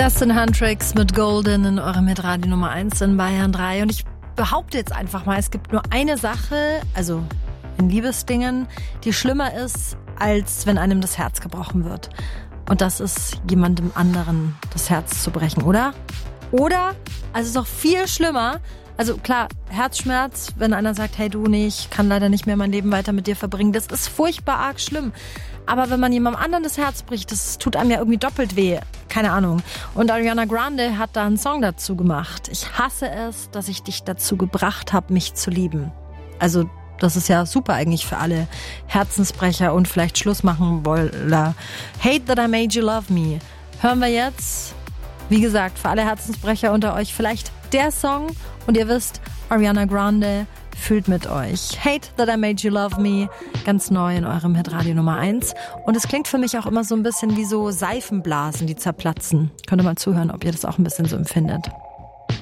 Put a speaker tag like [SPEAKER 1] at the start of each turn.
[SPEAKER 1] Justin Hendrix mit Golden in eurem Hitradio Nummer 1 in Bayern 3. Und ich behaupte jetzt einfach mal, es gibt nur eine Sache, also in Liebesdingen, die schlimmer ist, als wenn einem das Herz gebrochen wird. Und das ist, jemandem anderen das Herz zu brechen, oder? Oder? Also es ist doch viel schlimmer. Also klar, Herzschmerz, wenn einer sagt, hey du, nee, ich kann leider nicht mehr mein Leben weiter mit dir verbringen, das ist furchtbar arg schlimm. Aber wenn man jemandem anderen das Herz bricht, das tut einem ja irgendwie doppelt weh. Keine Ahnung. Und Ariana Grande hat da einen Song dazu gemacht. Ich hasse es, dass ich dich dazu gebracht habe, mich zu lieben. Also das ist ja super eigentlich für alle Herzensbrecher und vielleicht Schluss machen Woller. Hate that I made you love me. Hören wir jetzt, wie gesagt, für alle Herzensbrecher unter euch vielleicht der Song. Und ihr wisst, Ariana Grande fühlt mit euch. Hate that I made you love me. Ganz neu in eurem Hitradio Nummer 1. Und es klingt für mich auch immer so ein bisschen wie so Seifenblasen, die zerplatzen. Könnt ihr mal zuhören, ob ihr das auch ein bisschen so empfindet.